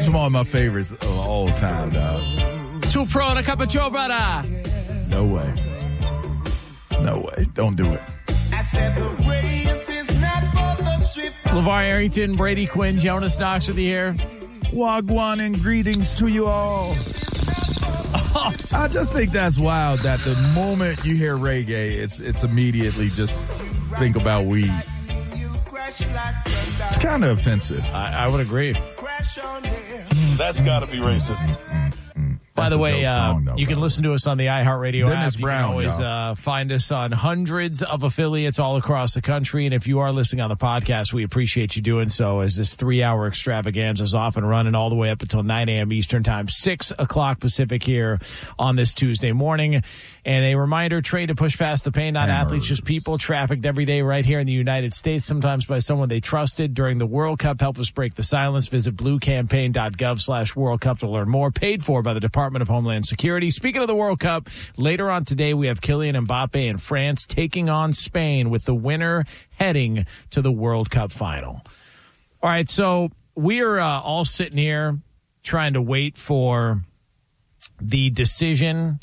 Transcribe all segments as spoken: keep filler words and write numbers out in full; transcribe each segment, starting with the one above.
That's one of my favorites of all time, dog. Two pro and a cup of Joe, brother. No way. No way. Don't do it. I said the race is not for the swift. LeVar Arrington, Brady Quinn, Jonas Knox with you here. Wagwan and greetings to you all. Oh, I just think that's wild that the moment you hear reggae, it's it's immediately just think about weed. It's kind of offensive. I, I would agree. That's got to be racist. By That's the a way, dope uh, song, though, you bro. can listen to us on the iHeartRadio Dennis app. Brown, you can always uh, find us on hundreds of affiliates all across the country. And if you are listening on the podcast, we appreciate you doing so, as this three-hour extravaganza is off and running all the way up until nine a.m. Eastern Time, six o'clock Pacific here on this Tuesday morning. And a reminder, train to push past the pain, not Hammers. athletes, just people trafficked every day right here in the United States, sometimes by someone they trusted during the World Cup. Help us break the silence. Visit bluecampaign.gov slash World Cup to learn more. Paid for by the Department of Homeland Security. Speaking of the World Cup, later on today we have Kylian Mbappe and France taking on Spain, with the winner heading to the World Cup final. All right, so we are uh, all sitting here trying to wait for the decision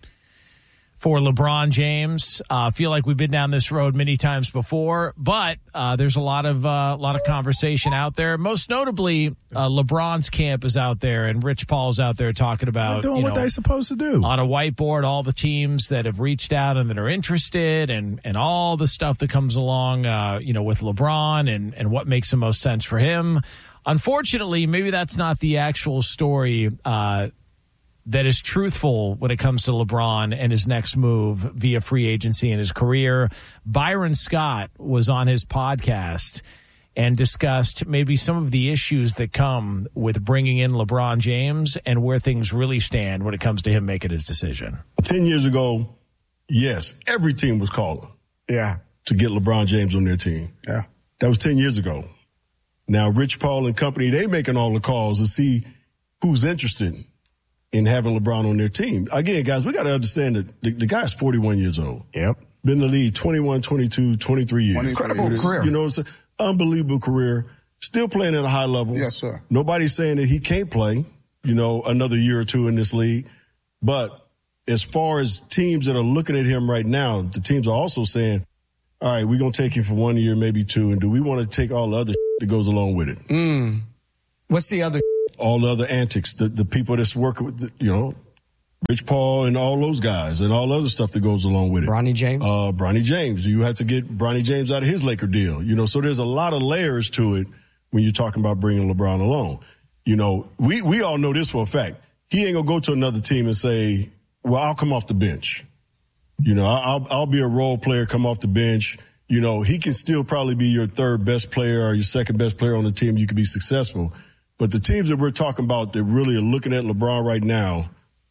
for LeBron James. I uh, feel like we've been down this road many times before, but uh, there's a lot of uh, lot of conversation out there. Most notably, uh, LeBron's camp is out there, and Rich Paul's out there talking about They're doing you what know, they're supposed to do on a whiteboard, all the teams that have reached out and that are interested, and and all the stuff that comes along, uh, you know, with LeBron and and what makes the most sense for him. Unfortunately, maybe that's not the actual story Uh, that is truthful when it comes to LeBron and his next move via free agency in his career. Byron Scott was on his podcast and discussed maybe some of the issues that come with bringing in LeBron James and where things really stand when it comes to him making his decision. Ten years ago, yes, every team was calling. Yeah. To get LeBron James on their team. Yeah. That was ten years ago. Now, Rich Paul and company, they making all the calls to see who's interested in having LeBron on their team. Again, guys, we got to understand that the, the guy's forty-one years old. Yep. Been in the league twenty-one, twenty-two, twenty-three years. Incredible career. You know, it's an unbelievable career. Still playing at a high level. Yes, sir. Nobody's saying that he can't play, you know, another year or two in this league. But as far as teams that are looking at him right now, the teams are also saying, all right, we're going to take him for one year, maybe two. And do we want to take all the other that goes along with it? Mm. What's the other? All the other antics, the, the people that's working with, the, you know, Rich Paul and all those guys and all the other stuff that goes along with it. Bronny James? Uh, Bronny James. You have to get Bronny James out of his Laker deal. You know, so there's a lot of layers to it when you're talking about bringing LeBron along. You know, we, we all know this for a fact. He ain't going to go to another team and say, well, I'll come off the bench. You know, I'll, I'll be a role player, come off the bench. You know, he can still probably be your third best player or your second best player on the team. You could be successful. But the teams that we're talking about that really are looking at LeBron right now,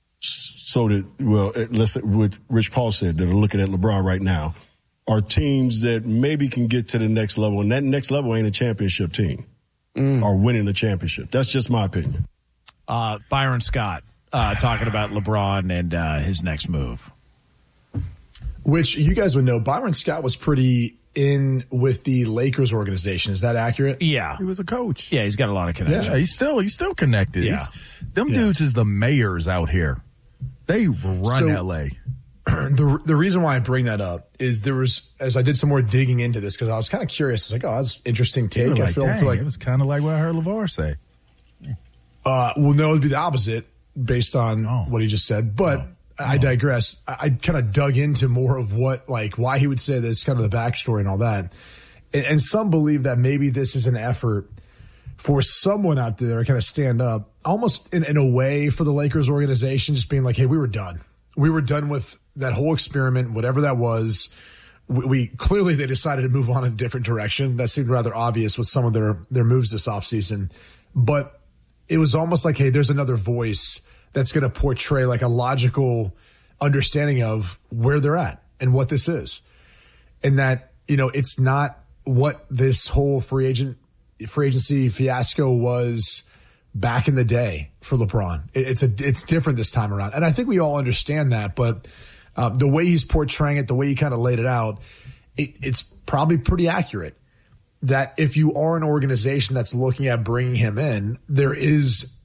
so that, well, let's say what Rich Paul said, that are looking at LeBron right now, are teams that maybe can get to the next level. And that next level ain't a championship team mm. or winning a championship. That's just my opinion. Uh, Byron Scott uh, talking about LeBron and uh, his next move. Which you guys would know, Byron Scott was pretty in with the Lakers organization. Is that accurate? Yeah. He was a coach. Yeah, he's got a lot of connections. Yeah, he's still he's still connected. Yeah. He's, them Yeah. dudes is the mayors out here. They run So- L A. The the reason why I bring that up is there was, as I did some more digging into this, because I was kind of curious. It's like, oh, that's an interesting take. Like, I feel, dang, feel like, it was kind of like what I heard LeVar say. uh, well, no, it'd be the opposite based on Oh. what he just said. But Oh. I digress. I, I kind of dug into more of what, like, why he would say this, kind of the backstory and all that. And, and some believe that maybe this is an effort for someone out there to kind of stand up, almost in, in a way for the Lakers organization, just being like, hey, we were done. We were done with that whole experiment, whatever that was. We, we clearly they decided to move on in a different direction. That seemed rather obvious with some of their, their moves this offseason. But it was almost like, hey, there's another voice that's going to portray like a logical understanding of where they're at and what this is. And that, you know, it's not what this whole free agent, free agency fiasco was back in the day for LeBron. It, it's a, it's different this time around. And I think we all understand that, but uh, the way he's portraying it, the way he kind of laid it out, it, it's probably pretty accurate that if you are an organization that's looking at bringing him in, there is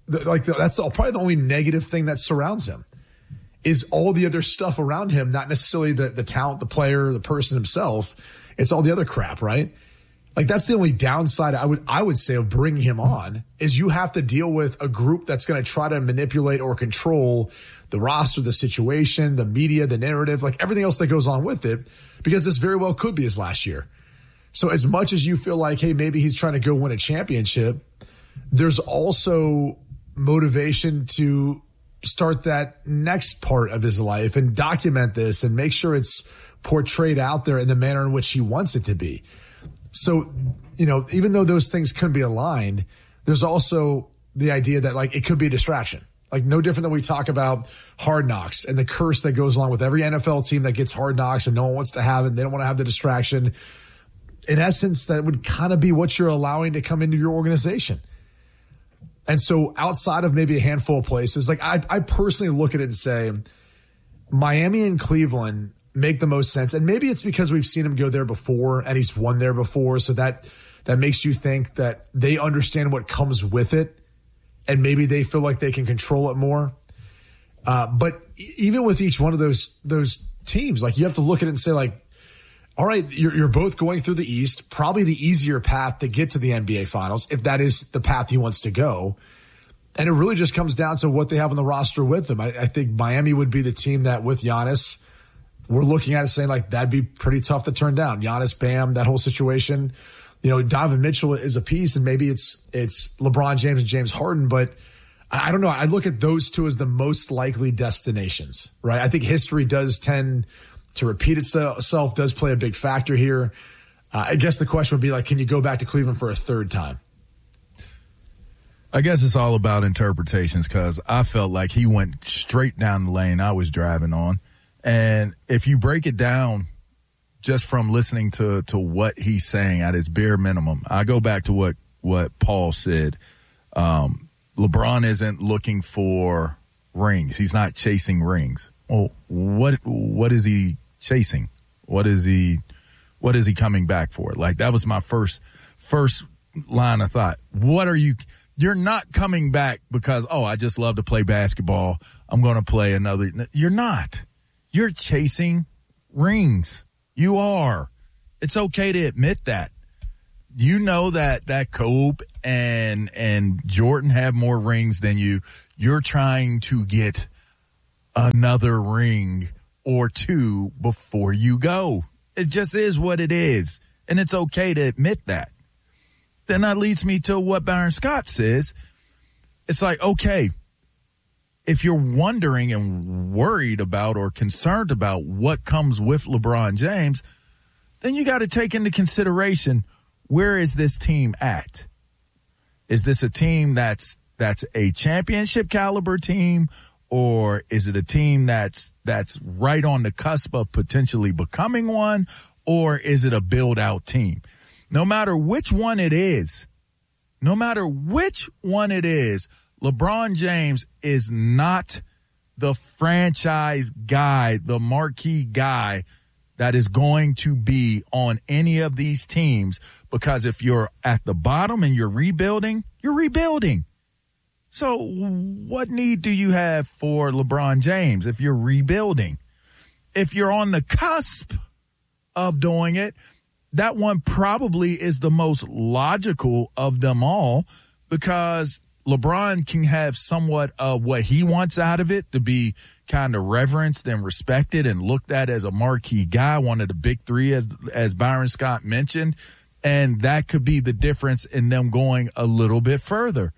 the, like the, that's the, probably the only negative thing that surrounds him is all the other stuff around him, not necessarily the, the talent, the player, the person himself. It's all the other crap, right? Like that's the only downside I would I would say of bringing him on is you have to deal with a group that's going to try to manipulate or control the roster, the situation, the media, the narrative, like everything else that goes on with it, because this very well could be his last year. So as much as you feel like, hey, maybe he's trying to go win a championship, there's also motivation to start that next part of his life and document this and make sure it's portrayed out there in the manner in which he wants it to be. So, you know, even though those things couldn't be aligned, there's also the idea that like it could be a distraction. Like no different than we talk about Hard Knocks and the curse that goes along with every N F L team that gets Hard Knocks and no one wants to have it. They don't want to have the distraction. In essence, that would kind of be what you're allowing to come into your organization. And so outside of maybe a handful of places, like I, I personally look at it and say Miami and Cleveland make the most sense. And maybe it's because we've seen him go there before and he's won there before. So that, that makes you think that they understand what comes with it. And maybe they feel like they can control it more. Uh, but even with each one of those, those teams, like you have to look at it and say like, all right, you're, you're both going through the East, probably the easier path to get to the N B A Finals, if that is the path he wants to go. And it really just comes down to what they have on the roster with them. I, I think Miami would be the team that with Giannis, we're looking at it saying like that'd be pretty tough to turn down. Giannis, Bam, that whole situation. You know, Donovan Mitchell is a piece, and maybe it's it's LeBron James and James Harden, but I don't know. I look at those two as the most likely destinations, right? I think history does tend to repeat itself, does play a big factor here. Uh, I guess the question would be like, can you go back to Cleveland for a third time? I guess it's all about interpretations because I felt like he went straight down the lane I was driving on. And if you break it down just from listening to, to what he's saying at its bare minimum, I go back to what, what Paul said. Um, LeBron isn't looking for rings. He's not chasing rings. Well, what, what is he chasing? What is he, what is he coming back for? Like that was my first, first line of thought. What are you, you're not coming back because, oh, I just love to play basketball. I'm going to play another. You're not. You're chasing rings. You are. It's okay to admit that. You know that, that Kobe and, and Jordan have more rings than you. You're trying to get another ring or two before you go. It just is what it is. And it's okay to admit that. Then that leads me to what Byron Scott says. It's like, okay, if you're wondering and worried about or concerned about what comes with LeBron James, then you got to take into consideration, where is this team at? Is this a team that's that's a championship caliber team, or is it a team that's that's right on the cusp of potentially becoming one, or is it a build-out team? No matter which one it is, no matter which one it is, LeBron James is not the franchise guy, the marquee guy that is going to be on any of these teams, because if you're at the bottom and you're rebuilding, you're rebuilding. So what need do you have for LeBron James if you're rebuilding? If you're on the cusp of doing it, that one probably is the most logical of them all, because LeBron can have somewhat of what he wants out of it, to be kind of reverenced and respected and looked at as a marquee guy, one of the big three, as as Byron Scott mentioned. And that could be the difference in them going a little bit further.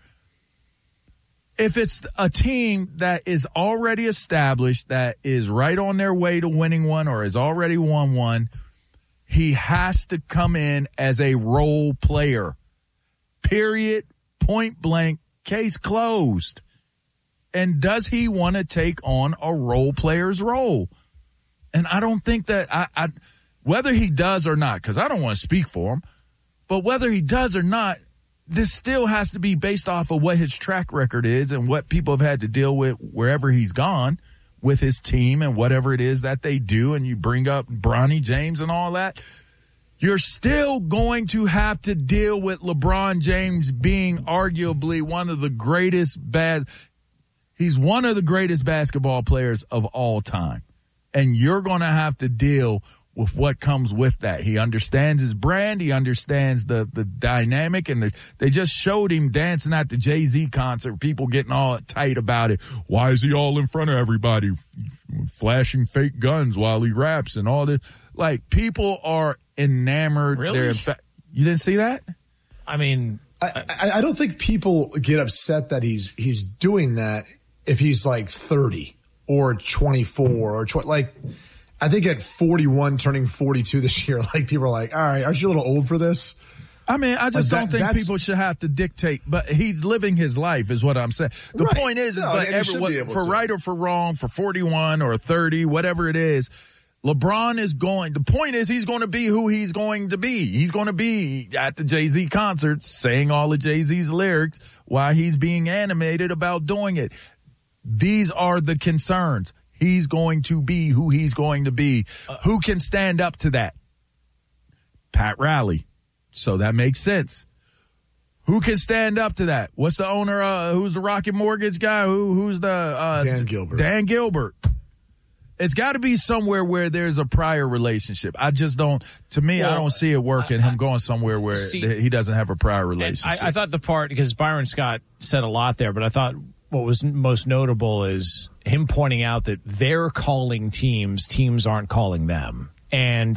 If it's a team that is already established, that is right on their way to winning one or has already won one, he has to come in as a role player. Period. Point blank. Case closed. And does he want to take on a role player's role? And I don't think that I, I whether he does or not, because I don't want to speak for him, but whether he does or not, this still has to be based off of what his track record is and what people have had to deal with wherever he's gone with his team and whatever it is that they do. And you bring up Bronny James and all that. you're still going to have to deal with LeBron James being arguably one of the greatest bad. He's one of the greatest basketball players of all time. And you're going to have to deal with what comes with that. He understands his brand. He understands the, the dynamic. And the, they just showed him dancing at the Jay-Z concert, people getting all tight about it. Why is he all in front of everybody, flashing fake guns while he raps and all this? Like, people are enamored. Really? They're infa- you didn't see that? I mean, I, I, I don't think people get upset that he's he's doing that if he's like thirty or twenty-four or twenty. Like, I think at forty-one, turning forty-two this year, like people are like, all right, aren't you a little old for this? I mean, I just Like don't that- think that's- people should have to dictate, but he's living his life is what I'm saying. The Right. point is, is No, but and he should everyone, be able for to. right or for wrong, for forty-one or thirty, whatever it is, LeBron is going, the point is he's going to be who he's going to be. He's going to be at the Jay-Z concert saying all of Jay-Z's lyrics while he's being animated about doing it. These are the concerns. He's going to be who he's going to be. Uh, who can stand up to that? Pat Riley. So that makes sense. Who can stand up to that? What's the owner? Uh, who's the Rocket Mortgage guy? Who? Who's the uh, Dan Gilbert. Dan Gilbert. It's got to be somewhere where there's a prior relationship. I just don't. To me, well, I don't see it working. I, him going somewhere where see, he doesn't have a prior relationship. I, I thought the part, because Byron Scott said a lot there, but I thought what was most notable is him pointing out that they're calling teams, teams aren't calling them, and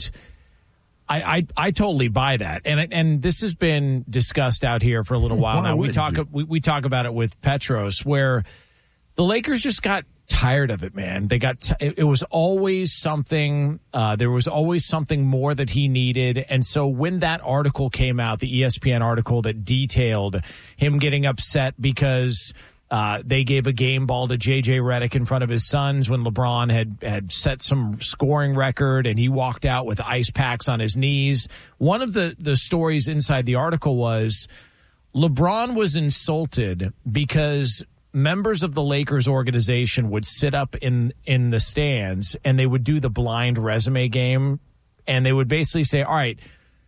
I, I, I totally buy that, and and this has been discussed out here for a little while Why now. We talk you? we, we talk about it with Petros, where the Lakers just got tired of it, man. They got t- it, it was always something. Uh, there was always something more that he needed, and so when that article came out, the E S P N article that detailed him getting upset because Uh, they gave a game ball to J J Redick in front of his sons when LeBron had, had set some scoring record and he walked out with ice packs on his knees. One of the, the stories inside the article was LeBron was insulted because members of the Lakers organization would sit up in, in the stands and they would do the blind resume game, and they would basically say, all right,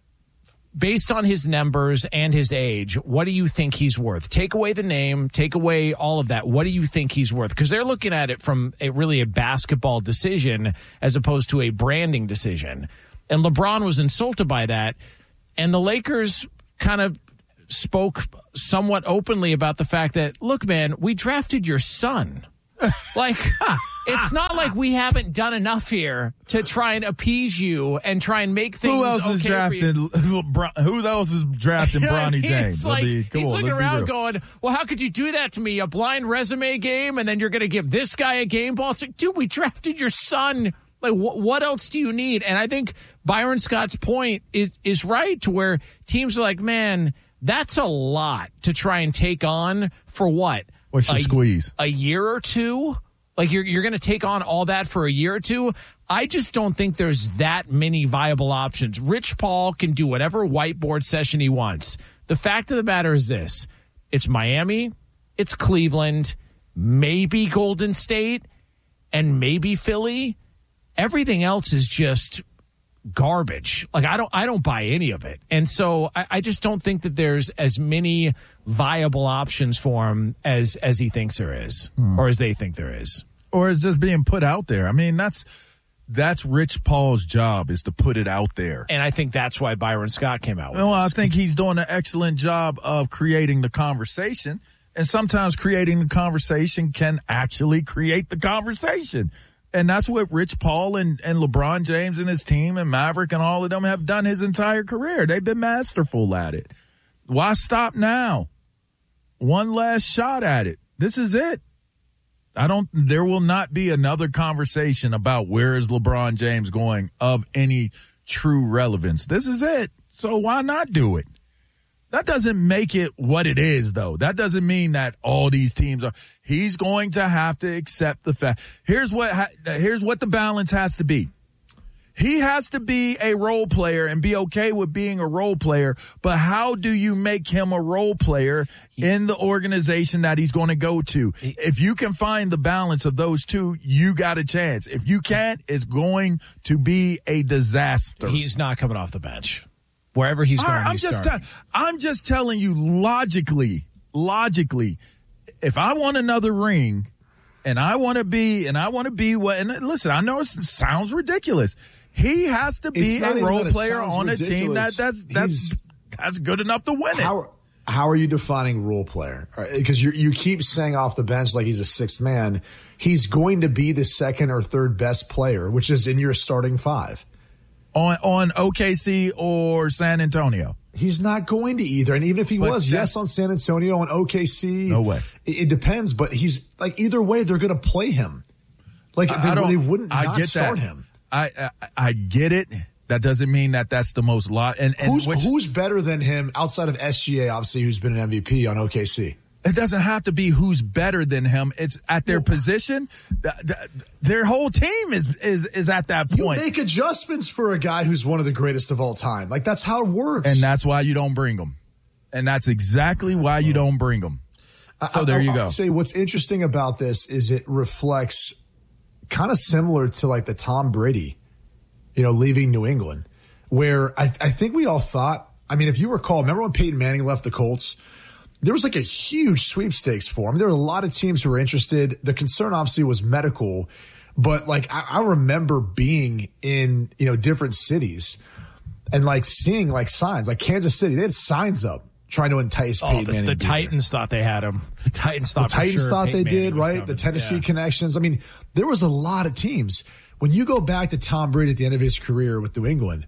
based on his numbers and his age, what do you think he's worth? Take away the name, take away all of that. What do you think he's worth? Because they're looking at it from a really a basketball decision as opposed to a branding decision. And LeBron was insulted by that. And the Lakers kind of spoke somewhat openly about the fact that, look, man, we drafted your son. Like, it's not like we haven't done enough here to try and appease you and try and make things. Who else okay is drafting? LeBron, who else is drafting you know Bronny I mean? James? It's like, be, come he's on, looking let's be around real. going, well, how could you do that to me? A blind resume game, and then you're going to give this guy a game ball? It's like, dude, we drafted your son. Like, wh- what else do you need? And I think Byron Scott's point is is right, to where teams are like, man, that's a lot to try and take on for what? What's your a, squeeze? A year or two? Like, you're you're going to take on all that for a year or two? I just don't think there's that many viable options. Rich Paul can do whatever whiteboard session he wants. The fact of the matter is this. It's Miami, it's Cleveland, maybe Golden State, and maybe Philly. Everything else is just garbage. Like, I don't I don't buy any of it. And so I, I just don't think that there's as many viable options for him as as he thinks there is, hmm. or as they think there is. Or it's just being put out there. I mean, that's that's Rich Paul's job, is to put it out there. And I think that's why Byron Scott came out with Well, this. I think he's doing an excellent job of creating the conversation. And sometimes creating the conversation can actually create the conversation. And that's what Rich Paul and, and LeBron James and his team and Maverick and all of them have done his entire career. They've been masterful at it. Why stop now? One last shot at it. This is it. I don't, there will not be another conversation about where is LeBron James going of any true relevance. This is it. So why not do it? That doesn't make it what it is, though. That doesn't mean that all these teams are. He's going to have to accept the fact. Here's what, here's what the balance has to be. He has to be a role player and be okay with being a role player. But how do you make him a role player in the organization that he's going to go to? If you can find the balance of those two, you got a chance. If you can't, it's going to be a disaster. He's not coming off the bench. Wherever he's going, Right, I'm he's just starting. te- I'm just telling you logically, logically, if I want another ring and I want to be, and I want to be what, and listen, I know it sounds ridiculous. He has to be It's not a even role that it player sounds on a team that ridiculous. that's that's He's- that's good enough to win it. How how are you defining role player? Because you you keep saying off the bench like he's a sixth man. He's going to be the second or third best player, which is in your starting five. on on O K C or San Antonio. He's not going to either. And even if he But was, that's- yes, on San Antonio, on O K C. No way. It, it depends, but he's like either way, they're going to play him. Like they, I don't, they wouldn't I not get start that. him. I, I I get it. That doesn't mean that that's the most lot. And, and Who's which, who's better than him outside of S G A, obviously, who's been an M V P on O K C? it doesn't have to be who's better than him. It's at their position. Th- th- their whole team is is is at that You point, make adjustments for a guy who's one of the greatest of all time. Like that's how it works. and that's why you don't bring them. And that's exactly why you don't bring them. So there you I, go. I'd say what's interesting about this is it reflects kind of similar to like the Tom Brady, you know, leaving New England, where I, I think we all thought, I mean, if you recall, remember when Peyton Manning left the Colts? There was like a huge sweepstakes for him. There were a lot of teams who were interested. The concern obviously was medical, but like I, I remember being in, you know, different cities and like seeing like signs, like Kansas City, they had signs up trying to entice Oh, Peyton the, Manning. the to be there. Titans thought they had him. The Titans thought The for Titans sure thought Peyton they Manning did, was right? coming. The Tennessee Yeah. connections. I mean, there was a lot of teams. When you go back to Tom Brady at the end of his career with New England,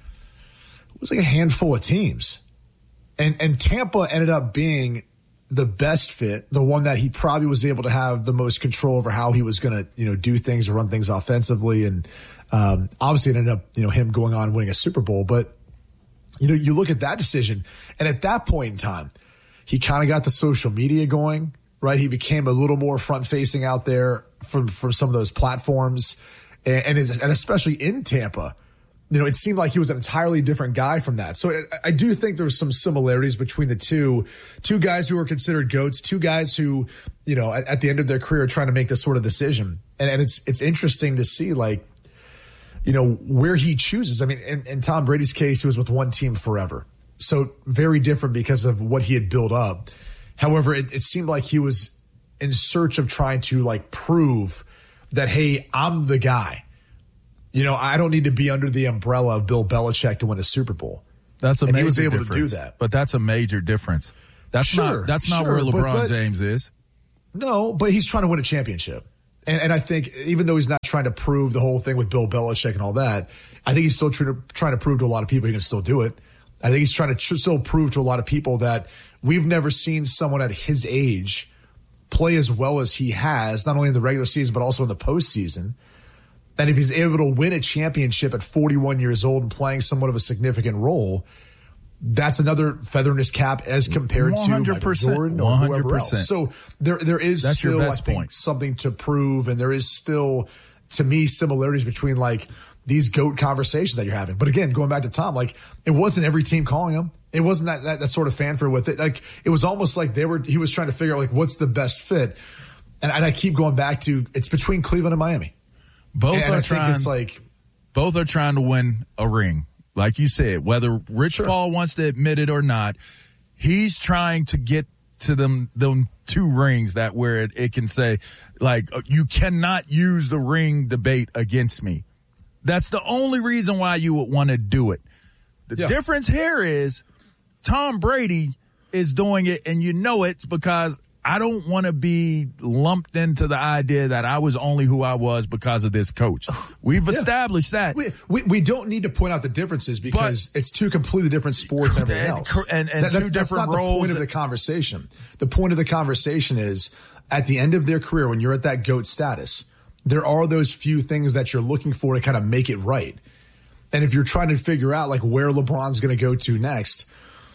it was like a handful of teams. And and Tampa ended up being the best fit, the one that he probably was able to have the most control over how he was going to, you know, do things or run things offensively. And um, obviously it ended up, you know, him going on and winning a Super Bowl. But, you know, you look at that decision, and at that point in time, he kind of got the social media going, right? He became a little more front facing out there from, from some of those platforms. And, and, it, and especially in Tampa, you know, it seemed like he was an entirely different guy from that. So I, I do think there was some similarities between the two, two guys who were considered GOATs, two guys who, you know, at, at the end of their career are trying to make this sort of decision. And, and it's, it's interesting to see like, you know, where he chooses. I mean, in, in Tom Brady's case, he was with one team forever. So very different because of what he had built up. However, it, it seemed like he was in search of trying to like prove that, hey, I'm the guy. You know, I don't need to be under the umbrella of Bill Belichick to win a Super Bowl. That's a And he major was able to difference. do that. But that's a major difference. That's Sure, not that's not sure, where but- LeBron but- James is. No, but he's trying to win a championship. And, and I think even though he's not trying to prove the whole thing with Bill Belichick and all that, I think he's still trying to, trying to prove to a lot of people he can still do it. I think he's trying to tr- still prove to a lot of people that we've never seen someone at his age play as well as he has, not only in the regular season, but also in the postseason. And if he's able to win a championship at forty-one years old and playing somewhat of a significant role, that's another feather in his cap as compared to one hundred Michael percent, Jordan or one hundred whoever else. percent. So there, there is That's your still, I best think, point. something to prove, and there is still, to me, similarities between like these GOAT conversations that you're having. But again, going back to Tom, like it wasn't every team calling him. It wasn't that, that, that sort of fanfare with it. Like it was almost like they were, he was trying to figure out like what's the best fit. And, and I keep going back to it's between Cleveland and Miami. Both And are I trying. think it's like, both are trying to win a ring. Like you said, whether Rich Sure. Paul wants to admit it or not, he's trying to get to them, them two rings that where it, it can say, like, you cannot use the ring debate against me. That's the only reason why you would want to do it. The Yeah. difference here is Tom Brady is doing it, and you know it's because I don't want to be lumped into the idea that I was only who I was because of this coach. We've established that. We, we we don't need to point out the differences because it's two completely different sports and everything And- else. and- and That- two that's, that's different not roles. the point of the conversation. The point of the conversation is at the end of their career, when you're at that GOAT status, there are those few things that you're looking for to kind of make it right. And if you're trying to figure out like where LeBron's going to go to next,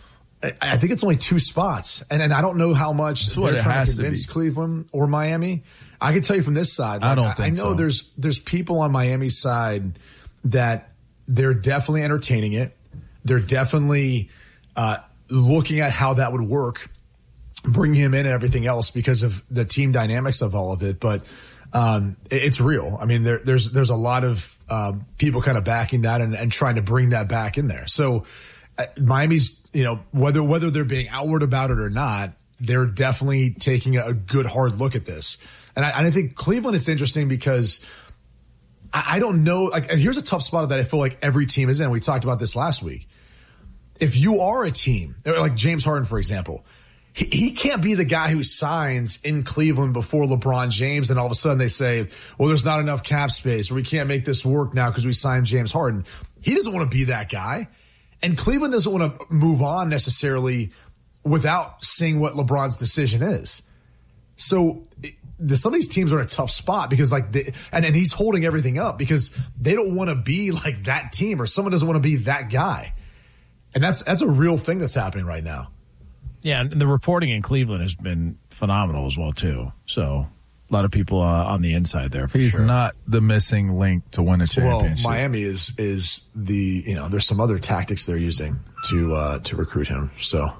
I, I think it's only two spots. And and I don't know how much That's what they're it trying has to to convince be. Cleveland or Miami. I can tell you from this side, I like, don't think I know so. there's there's people on Miami's side that they're definitely entertaining it. They're definitely uh, looking at how that would work, bring him in and everything else because of the team dynamics of all of it. But um, it, it's real. I mean, there, there's there's a lot of uh, people kind of backing that and, and trying to bring that back in there. So uh, Miami's, you know, whether whether they're being outward about it or not, they're definitely taking a, a good hard look at this. And I, and I think Cleveland, it's interesting because I, I don't know. Like, here's a tough spot that I feel like every team is in. We talked about this last week. If you are a team, like James Harden, for example, he, he can't be the guy who signs in Cleveland before LeBron James, and all of a sudden they say, well, there's not enough cap space, or we can't make this work now because we signed James Harden. He doesn't want to be that guy. And Cleveland doesn't want to move on necessarily without seeing what LeBron's decision is. So it, the, some of these teams are in a tough spot because like, they, and, and he's holding everything up because they don't want to be like that team, or someone doesn't want to be that guy. And that's that's a real thing that's happening right now. Yeah, and the reporting in Cleveland has been phenomenal as well, too. So a lot of people uh, on the inside there. For He's sure. not the missing link to win a championship. Well, Miami is is the, you know, there's some other tactics they're using to uh, to recruit him. So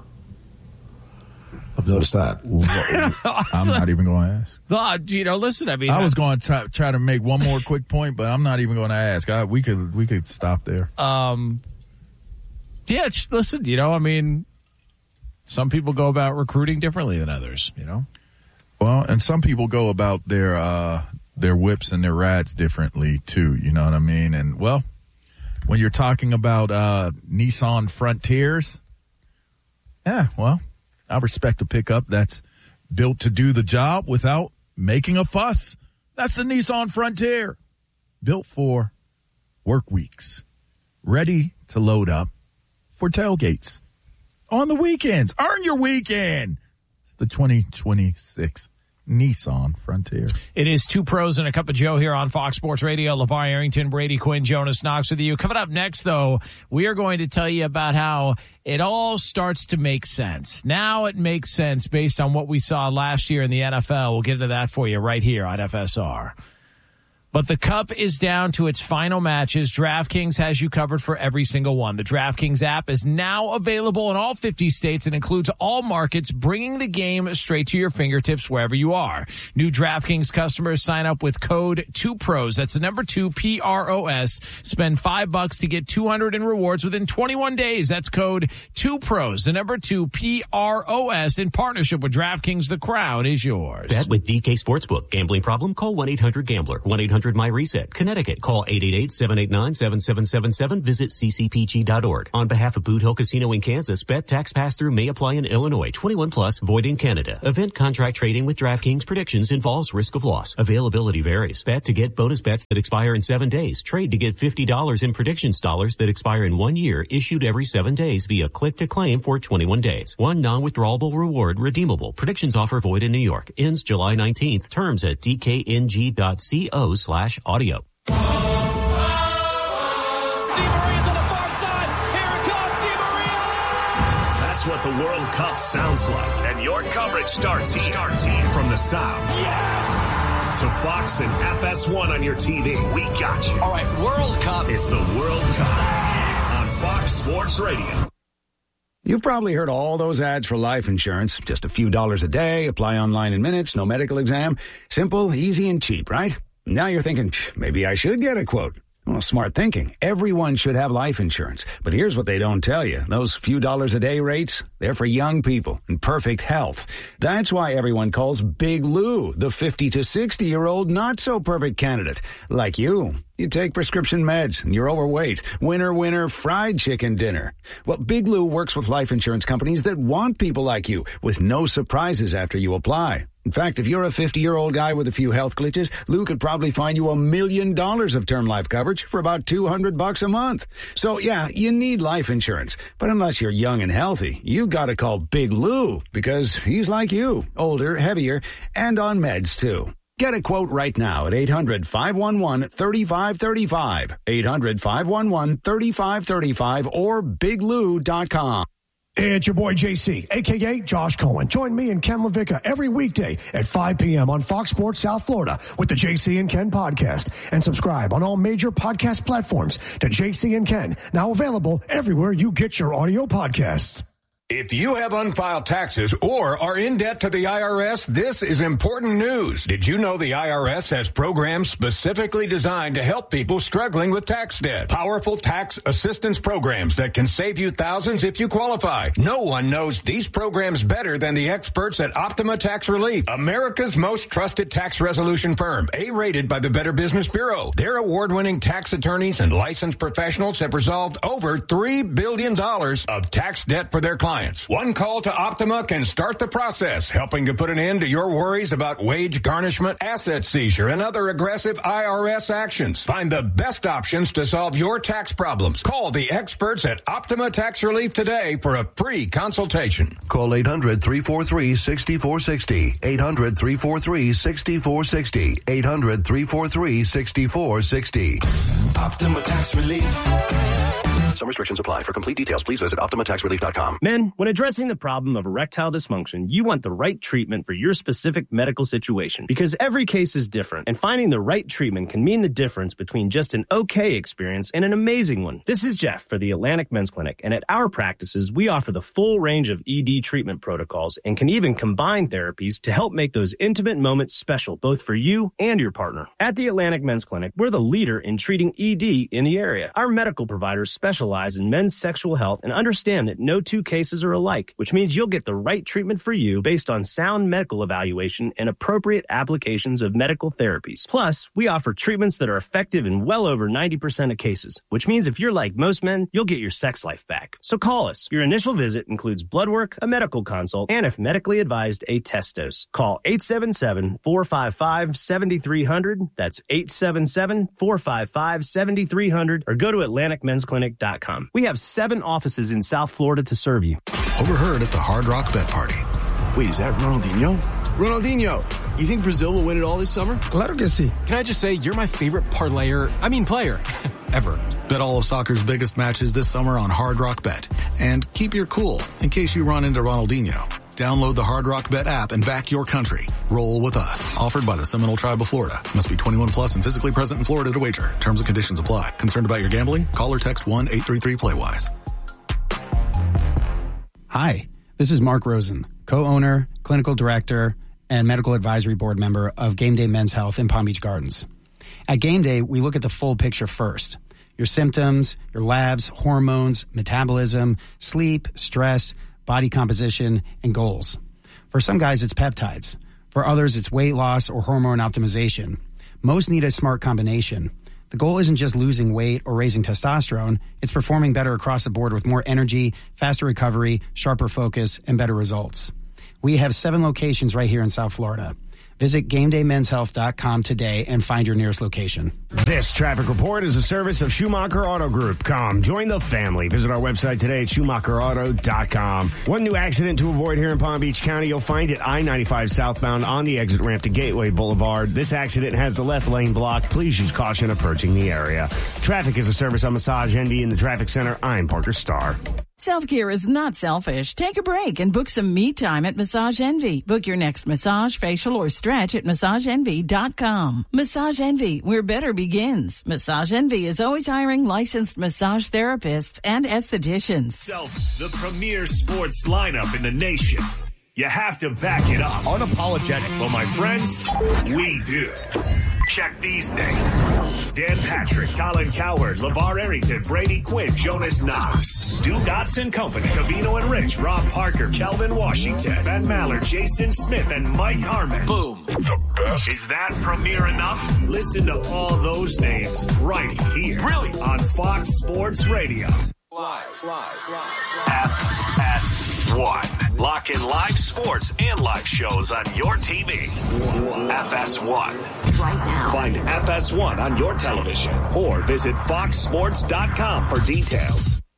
I've noticed that. I'm not even going to ask. Uh, you know, listen, I mean, I was going to try, try to make one more quick point, but I'm not even going to ask. I, we could we could stop there. Um. Yeah, it's, listen, you know, I mean, some people go about recruiting differently than others, you know? Well, and some people go about their uh, their whips and their rats differently, too, you know what I mean? And, well, when you're talking about uh, Nissan Frontiers, yeah, well, I respect a pickup that's built to do the job without making a fuss. That's the Nissan Frontier, built for work weeks, ready to load up for tailgates on the weekends. Earn your weekend. It's the twenty twenty-six Nissan Frontier. It is Two Pros and a Cup of Joe here on Fox Sports Radio. LeVar Arrington, Brady Quinn, Jonas Knox with you. Coming up next, though, we are going to tell you about how it all starts to make sense. Now it makes sense based on what we saw last year in the N F L. We'll get into that for you right here on F S R. But the Cup is down to its final matches. DraftKings has you covered for every single one. The DraftKings app is now available in all fifty states and includes all markets, bringing the game straight to your fingertips wherever you are. New DraftKings customers sign up with code two pros. That's the number two, P R O S. Spend five bucks to get two hundred in rewards within twenty-one days. That's code two pros. The number two, P R O S, in partnership with DraftKings. The crown is yours. Bet with D K Sportsbook. Gambling problem? Call one eight hundred gambler. one eight hundred my reset. Connecticut. Call eight eight eight, seven eight nine, seven seven seven seven. Visit c c p g dot org. On behalf of Boot Hill Casino in Kansas, bet tax pass-through may apply in Illinois. twenty-one plus, void in Canada. Event contract trading with DraftKings predictions involves risk of loss. Availability varies. Bet to get bonus bets that expire in seven days. Trade to get fifty dollars in predictions dollars that expire in one year, issued every seven days via click to claim for twenty-one days. One non-withdrawable reward redeemable. Predictions offer void in New York. Ends July nineteenth. Terms at d k n g dot co slash audio. Di Maria's on the far side. Here it comes, Di Maria! That's what the World Cup sounds like. And your coverage starts here. Starts here. From the sound. Yes! To Fox and F S one on your T V. We got you. All right, World Cup. It's the World Cup on Fox Sports Radio. You've probably heard all those ads for life insurance. Just a few dollars a day, apply online in minutes, no medical exam. Simple, easy, and cheap, right? Now you're thinking, maybe I should get a quote. Well, smart thinking. Everyone should have life insurance. But here's what they don't tell you. Those few dollars a day rates, they're for young people in perfect health. That's why everyone calls Big Lou the fifty to sixty year old not so perfect candidate. Like you. You take prescription meds and you're overweight. Winner, winner, fried chicken dinner. Well, Big Lou works with life insurance companies that want people like you with no surprises after you apply. In fact, if you're a fifty-year-old guy with a few health glitches, Lou could probably find you a million dollars of term life coverage for about two hundred bucks a month. So, yeah, you need life insurance. But unless you're young and healthy, you gotta call Big Lou because he's like you, older, heavier, and on meds, too. Get a quote right now at eight hundred, five one one, three five three five, eight hundred, five one one, three five three five, or big lou dot com. It's your boy J C, a k a. Josh Cohen. Join me and Ken LaVicka every weekday at five p.m. on Fox Sports South Florida with the J C and Ken podcast. And subscribe on all major podcast platforms to J C and Ken, now available everywhere you get your audio podcasts. If you have unfiled taxes or are in debt to the I R S, this is important news. Did you know the I R S has programs specifically designed to help people struggling with tax debt? Powerful tax assistance programs that can save you thousands if you qualify. No one knows these programs better than the experts at Optima Tax Relief, America's most trusted tax resolution firm, A-rated by the Better Business Bureau. Their award-winning tax attorneys and licensed professionals have resolved over three billion dollars of tax debt for their clients. One call to Optima can start the process, helping to put an end to your worries about wage garnishment, asset seizure, and other aggressive I R S actions. Find the best options to solve your tax problems. Call the experts at Optima Tax Relief today for a free consultation. Call eight hundred, three four three, six four six zero. eight hundred, three four three, six four six zero. eight hundred, three four three, six four six zero. Optima Tax Relief. Some restrictions apply. For complete details, please visit optima tax relief dot com. Men, when addressing the problem of erectile dysfunction, you want the right treatment for your specific medical situation because every case is different, and finding the right treatment can mean the difference between just an okay experience and an amazing one. This is Jeff for the Atlantic Men's Clinic, and at our practices, we offer the full range of E D treatment protocols and can even combine therapies to help make those intimate moments special, both for you and your partner. At the Atlantic Men's Clinic, we're the leader in treating E D in the area. Our medical providers specialize in men's sexual health and understand that no two cases are alike, which means you'll get the right treatment for you based on sound medical evaluation and appropriate applications of medical therapies. Plus, we offer treatments that are effective in well over ninety percent of cases, which means if you're like most men, you'll get your sex life back. So call us. Your initial visit includes blood work, a medical consult, and if medically advised, a test dose. Call eight seven seven, four five five, seven three zero zero. That's eight seven seven, four five five, seven three zero zero, or go to atlantic men's clinic dot com. We have seven offices in South Florida to serve you. Overheard at the Hard Rock Bet Party. Wait, is that Ronaldinho? Ronaldinho, you think Brazil will win it all this summer? Claro que sí. Can I just say, you're my favorite parlayer, I mean player, ever. Bet all of soccer's biggest matches this summer on Hard Rock Bet. And keep your cool in case you run into Ronaldinho. Download the Hard Rock Bet app and back your country. Roll with us. Offered by the Seminole Tribe of Florida. Must be twenty-one plus and physically present in Florida to wager. Terms and conditions apply. Concerned about your gambling? Call or text one eight three three play wise. Hi, this is Mark Rosen, co-owner, clinical director, and medical advisory board member of Game Day Men's Health in Palm Beach Gardens. At Game Day, we look at the full picture first. Your symptoms, your labs, hormones, metabolism, sleep, stress, body composition, and goals. For some guys, it's peptides. For others, it's weight loss or hormone optimization. Most need a smart combination. The goal isn't just losing weight or raising testosterone. It's performing better across the board with more energy, faster recovery, sharper focus, and better results. We have seven locations right here in South Florida. Visit game day men's health dot com today and find your nearest location. This traffic report is a service of Schumacher Auto Group. Come, join the family. Visit our website today at schumacher auto dot com. One new accident to avoid here in Palm Beach County. You'll find it I ninety-five southbound on the exit ramp to Gateway Boulevard. This accident has the left lane blocked. Please use caution approaching the area. Traffic is a service of Massage Envy in the traffic center. I'm Parker Starr. Self-care is not selfish. Take a break and book some me time at Massage Envy. Book your next massage, facial, or stretch at massage envy dot com. Massage Envy, where better begins. Massage Envy is always hiring licensed massage therapists and estheticians. Self, the premier sports lineup in the nation. You have to back it up. Unapologetic. Well, my friends, we do. Check these names. Dan Patrick, Colin Coward, LeVar Arrington, Brady Quinn, Jonas Knox, Stu Gotson Company, Cavino and Rich, Rob Parker, Kelvin Washington, Ben Mallard, Jason Smith, and Mike Harmon. Boom. The best. Is that premier enough? Listen to all those names right here. Really? On Fox Sports Radio. Live, live, live. F S one. Lock in live sports and live shows on your T V. F S one. Right now. Find F S one on your television or visit fox sports dot com for details.